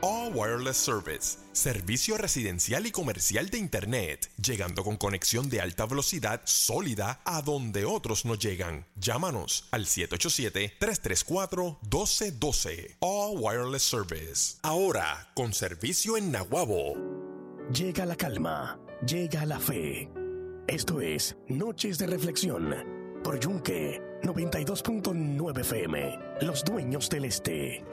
All Wireless Service, servicio residencial y comercial de Internet, llegando con conexión de alta velocidad sólida a donde otros no llegan. Llámanos al 787-334-1212. All Wireless Service. Ahora, con servicio en Naguabo. Llega la calma, llega la fe. Esto es Noches de Reflexión por Yunque 92.9 FM, los dueños del este.